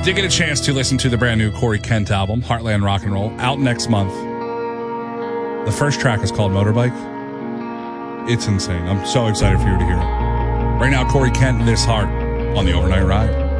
Did get a chance to listen to the brand new Corey Kent album, Heartland Rock and Roll, out next month. The first track is called Motorbike. It's insane. I'm so excited for you to hear it. Right now, Corey Kent, This Heart, on the Overnight Ride.